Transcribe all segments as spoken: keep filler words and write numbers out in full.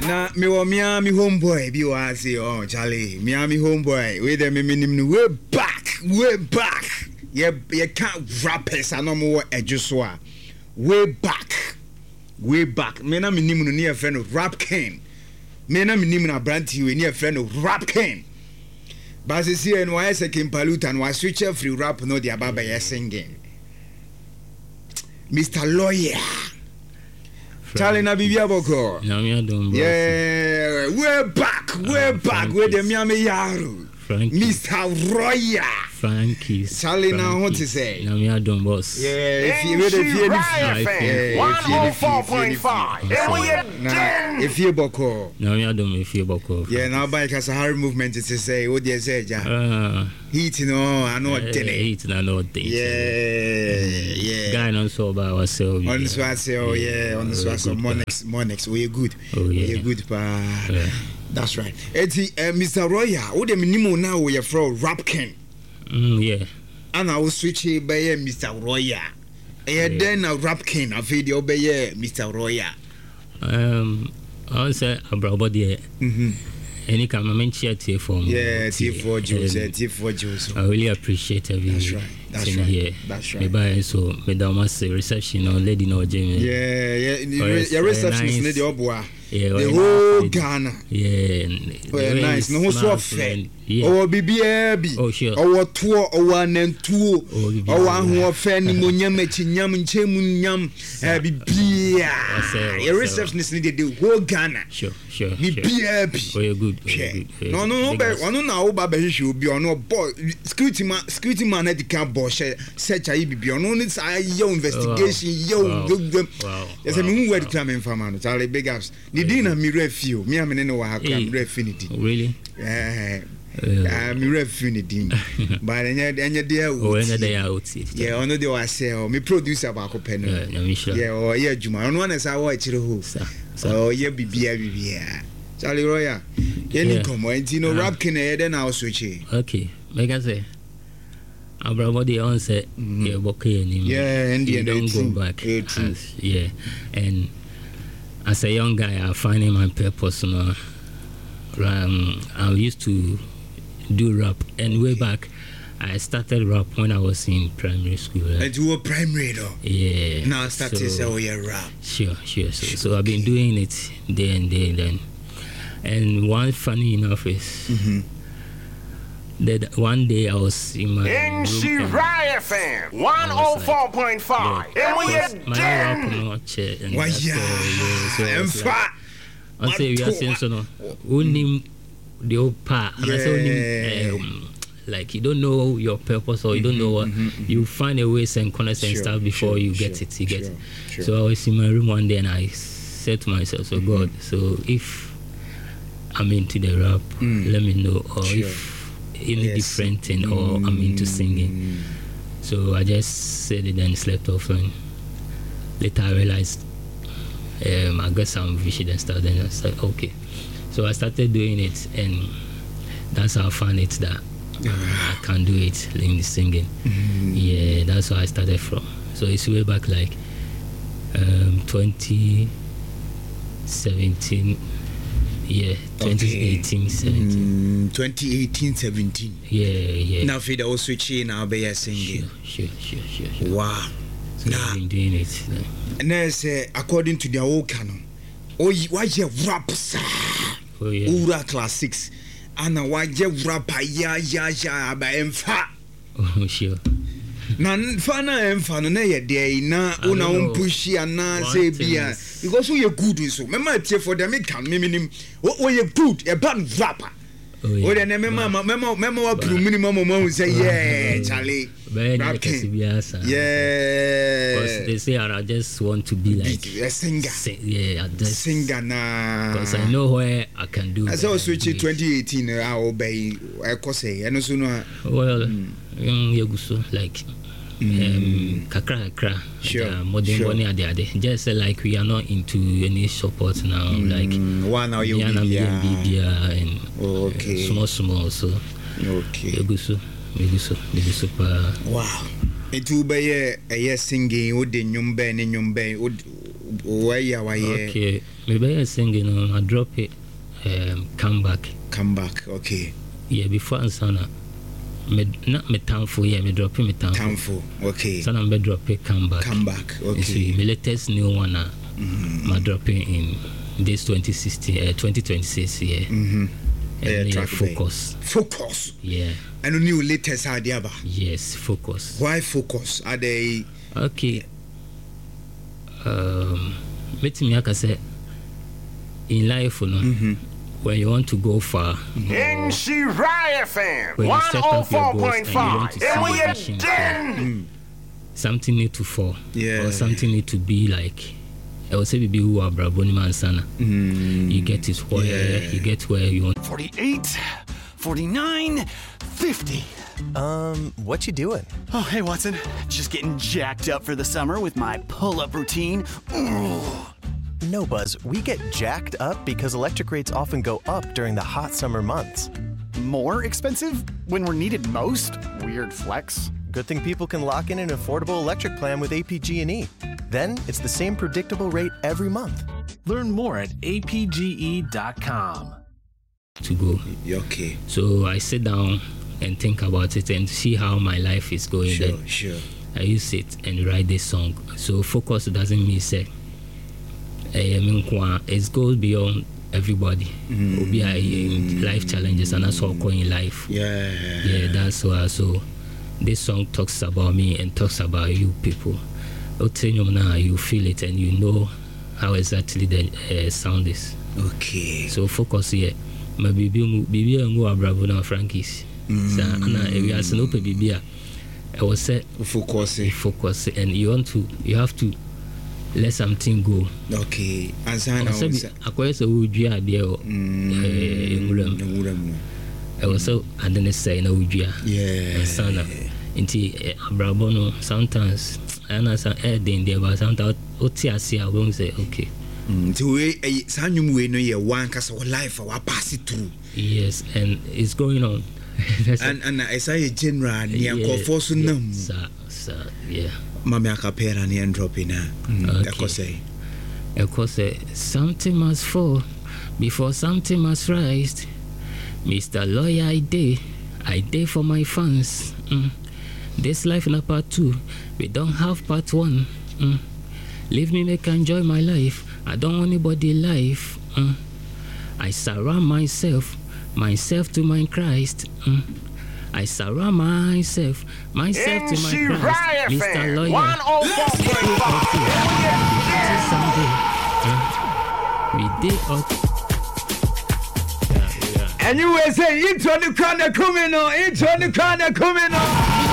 Na me wa me me homeboy bi wa say oh Charlie me me homeboy we dem me nim way back way back ye ye can't rappers anomo edjuso a way back way back me na me nim no near friend of Rap King me na me nim na branti we near friend of Rap King but see and why second paluta and was switch free rap no the ababa ye singing Mister Lawyer Charlie na bibia boko. Na me adom bro. Yeah, way back, way uh, back where the Miami Yaro. Mister Roya. Frankie. Charlie now what to say? Na me adom boss. Yeah, if you read the one oh four point five. If you boko. Na me adom if you boko. Yeah, now by Sahara movement is to say what they say ja. Uh, heat no, I know what thing. Heat no know thing. Yeah, yeah. Guy non so about ourselves. On so I say oh yeah, on so I say Monex, Monex, we good. Oh yeah. We good pa. That's right. Eti uh, Mister Roya, what dem nimo now we from Rap King. Mm, yeah. And I will switch it by Mister Roya. Yeah, then a Rap King, a video by Mister Roya. Um, I say about the mhm. Any kind of mention T for me. Yeah, T for Juice, T for Juice. I really appreciate every. That's right. That's right. Here. That's right. Maybe so, madam was reception or lady no Jamie. Yeah, yeah. Your receptionist lady Obwa. Yeah, the whole Ghana. Yeah, well, nice. No so friend. Yeah. Oh, bibi ebi. Oh, sure. Oh, tour, oh, nantuo. Oh, one who offend mo nyam echi nyam nchemu nyam. Eh, bibi. Your receptionist need the whole Ghana. Sure, sure. Bibi ebi. Oh, you're good. No, no, no. But one na oba be hwe obi ono boy security man, security man at the camp boss search ayi bibi ono need say yo investigation yo. Yes, I mean where the claim information. Charlie big ups. The dinner me refuse. Me am no wa hakra me refinity. Really? Eh. Ah, me refinity. But enya enya there. Oh, enya there out. Yeah, ono dey wa say o me producer ba ko pen. Yeah, oh yeah juma. Ono na say wa chire ho. So yeah bibia bibia. Charlie Roya. Any come and you know Rap King e then I switch. Okay. Like I say Abrabody on say yeah okay yeah and you don't go back. As, yeah. And as a young guy, I finding my purpose. You know, um, I used to do rap, and way back, I started rap when I was in primary school. Right? And you were primary though? Yeah. Now I started to say, oh yeah, rap. Sure, sure. So, so I've been doing it day and day then. And one funny enough is mm-hmm. that one day I was in my N C F M one oh four point five. And we are done. Why yeah? I say we are saying so no. Only the old part. And I say only like you don't know your purpose or you don't know what mm-hmm, mm-hmm. you find a ways and corners and sure, stuff before sure, you get sure, it. You get sure, it. Sure. So I was in my room one day and I said to myself, "So mm-hmm. God, so if I'm into the rap, mm. let me know, or sure. if any yes. different thing, mm. or I'm into singing." So I just said it and slept off, and later I realized um, I got some vision and stuff. Then I said, "Okay," so I started doing it, and that's how I found it that I can do it in the singing. Mm. Yeah, that's where I started from. So it's way back like um, twenty seventeen. Yeah, twenty eighteen, seventeen. Mm, twenty eighteen, seventeen. Yeah, yeah. Now for the old switching, now be singing. Sure, sure, sure, sure. Wow. So nah. I've been doing it. Yeah. And then say, according to their old canon, oh, why you rap, sir? Oh, yeah. Ura classics. And why you rap, ya, ya, ya, ba, emfa. Oh, sure. Na fana emfa no na ye dey na una un push na say bia because we good so me ma tie for them can me minim we you good a bad rapper oh yeah we me ma me ma me ma pro minimum mo say yeah Charlie rap king yeah because they say I just want to be like a singer sing, yeah just singer na because I know where I can do as I switch twenty eighteen I obey I ko say and so no well yeguso like um kakra kakra sure modern money ade ade just like we are not into any support now mm, like one now you be and oh, okay uh, small small so okay yeguso yeguso yeguso pa wow it will be a singing o de nyumbe ni nyumbe where you are. Okay, maybe I singing on. I drop it. Um, come back. Come back. Okay. Yeah, before Ansana. Me not me thankful. Yeah, me drop it. Me thankful. Thankful. Okay. So I'm drop it. Come back. Come back. Okay. See, my latest new one. Uh, mm-hmm. My dropping in this twenty sixteen, uh, twenty twenty-six. Yeah. Mm-hmm. And yeah, focus. Focus. Yeah. And new latest idea. Yes, focus. Why focus? Are they okay? Um, let me say in life, you know, mm-hmm. when you want to go far. Mm-hmm. In Shiraya F M, one oh four point five, and we are done. Something need to fall, yeah, or something need to be like. I would say, "Be who are Braboni Mansana." Mm. You get it where yeah. you get where you want. Forty-eight, forty-nine, fifty. Um, what you doing? Oh, hey Watson, just getting jacked up for the summer with my pull-up routine. Ooh. No, Buzz, we get jacked up because electric rates often go up during the hot summer months. More expensive when we're needed most? Weird flex. Good thing people can lock in an affordable electric plan with A P G and E. Then it's the same predictable rate every month. Learn more at A P G E dot com. To go. Okay. So I sit down and think about it and see how my life is going. Sure, then sure. I use it and write this song. So focus doesn't mean say it goes beyond everybody. Mm. Will be a life challenges and that's all in life. Yeah. Yeah, that's why. So this song talks about me and talks about you people. Now you feel it and you know how exactly the uh, sound is. Okay. So focus here. My baby, baby, and go Bravo now, Frankie's. So Anna, we are no baby. I was said focus, focus, and you want to, you have to let something go. Okay. And so I was acquire so would you idea or I was so I didn't say no would you. Yeah. Sana. Into Bravo no sometimes. And as an air in there, but sometimes I won't say, okay. To way a Sanum way no year one cast of life or pass it through. Yes, and it's going on. and and I say a general near yeah, for Sunum. Sir, sir, yeah. Mamma Capera and dropping her. Okay. Of course, something must fall before something must rise. Mister Lawyer, I did. I did for my fans. Mm. This life in part two, we don't have part one. Mm. Leave me make enjoy my life. I don't want anybody life. Mm. I surround myself, myself to my Christ. Mm. I surround myself, myself to my Christ. Mister Lawyer, one oh four point five. We did all. And you will say, into the corner coming on, into the corner coming on.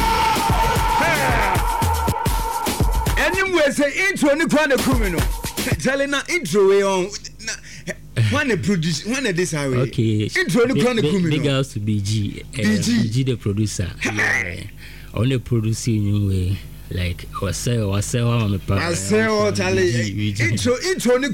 And you will say, into the corner coming on. Telling that intro way on. When they produce, when they this highway. Okay. Intro the corner coming on. Big house to B G. B G. B G the producer. Yeah. On the producing way. Like, I say, I say, I'm a I say, oh, Charlie. Intro, intro the